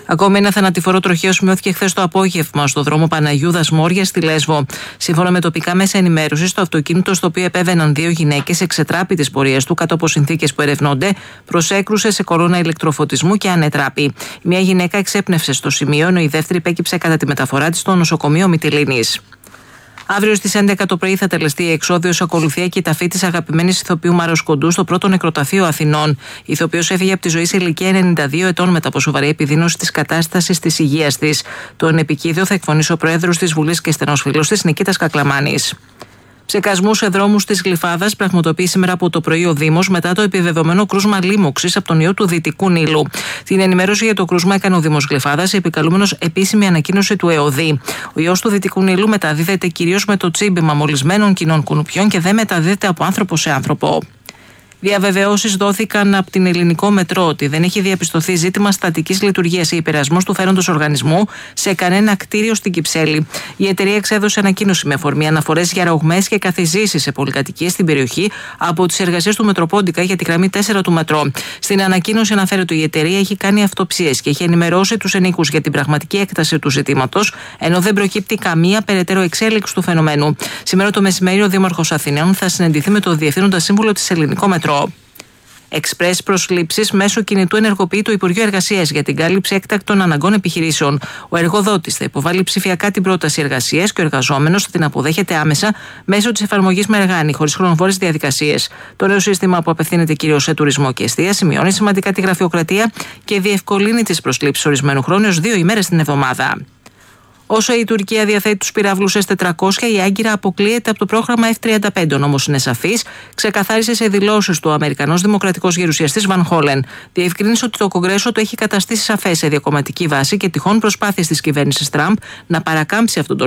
Ακόμη ένα θανατηφόρο τροχαίο σημειώθηκε χθες το απόγευμα στο δρόμο Παναγιούδας Μόρια στη Λέσβο. Σύμφωνα με τοπικά μέσα ενημέρωσης, το αυτοκίνητο στο οποίο επέβαιναν δύο γυναίκες εξετράπη τις πορείες του κάτω από συνθήκες που ερευνώνται, προσέκρουσε σε κορώνα ηλεκτροφωτισμού και ανετράπη. Η μία γυναίκα εξέπνευσε στο σημείο, ενώ η δεύτερη υπέκυψε κατά τη μεταφορά της στο νοσοκομείο Μυτιλήνης. Αύριο στις 11 το πρωί θα τελεστεί η εξόδιος ακολουθία και η ταφή της αγαπημένης ηθοποιού Μάρος Κοντού στο πρώτο νεκροταφείο Αθηνών. Η ηθοποιός έφυγε από τη ζωή σε ηλικία 92 ετών μετά από σοβαρή επιδείνωση της κατάστασης της υγείας της. Τον επικίδιο θα εκφωνήσει ο Πρόεδρος της Βουλής και στενός φίλος της Νικήτας Κακλαμάνης. Ψεκασμούς σε δρόμους της Γλυφάδας πραγματοποιεί σήμερα από το πρωί ο Δήμος μετά το επιβεβαιωμένο κρούσμα λίμωξης από τον ιό του Δυτικού Νείλου. Την ενημέρωση για το κρούσμα έκανε ο Δήμος Γλυφάδας, επικαλούμενος επίσημη ανακοίνωση του ΕΟΔΗ. Ο ιός του Δυτικού Νείλου μεταδίδεται κυρίως με το τσίμπημα μολυσμένων κοινών κουνουπιών και δεν μεταδίδεται από άνθρωπο σε άνθρωπο. Διαβεβαιώσεις δόθηκαν από την Ελληνικό Μετρό ότι δεν έχει διαπιστωθεί ζήτημα στατικής λειτουργίας ή υπερασμός του φέροντος οργανισμού σε κανένα κτίριο στην Κυψέλη. Η εταιρεία εξέδωσε ανακοίνωση με αφορμή αναφορές για ρογμές και καθιζήσεις σε πολυκατοικίες στην περιοχή από τις εργασίες του Μετροπόντικα για τη γραμμή 4 του Μετρό. Στην ανακοίνωση αναφέρεται ότι η εταιρεία έχει κάνει αυτοψίες και έχει ενημερώσει τους ενοίκους για την πραγματική έκταση του ζητήματος, ενώ δεν προκύπτει καμία περαιτέρω εξέλιξη του φαινομένου. Σήμερα το μεσημέρι ο Δήμαρχος Αθηναίων θα συναντηθεί με το Διευθύνοντα Σύμβουλο της Ελληνικό Μετρό. Εξπρές προσλήψεις μέσω κινητού ενεργοποιεί το Υπουργείο Εργασίας για την κάλυψη έκτακτων αναγκών επιχειρήσεων. Ο εργοδότης θα υποβάλει ψηφιακά την πρόταση εργασίας και ο εργαζόμενος θα την αποδέχεται άμεσα μέσω της εφαρμογής Μεργάνη, χωρίς χρονοβόρες διαδικασίες. Το νέο σύστημα, που απευθύνεται κυρίως σε τουρισμό και εστία, σημειώνει σημαντικά τη γραφειοκρατία και διευκολύνει τις προσλήψεις ορισμένου χρόνου έως 2 ημέρες την εβδομάδα. Όσο η Τουρκία διαθέτει τους πυράβλους S-400, η Άγκυρα αποκλείεται από το πρόγραμμα F-35. Όμως είναι σαφής, ξεκαθάρισε σε δηλώσεις του ο Αμερικανός Δημοκρατικός Γερουσιαστής Βαν Χόλεν. Διευκρίνησε ότι το Κογκρέσο το έχει καταστήσει σαφές σε διακομματική βάση και τυχόν προσπάθειες της κυβέρνησης Τραμπ να παρακάμψει αυτόν τον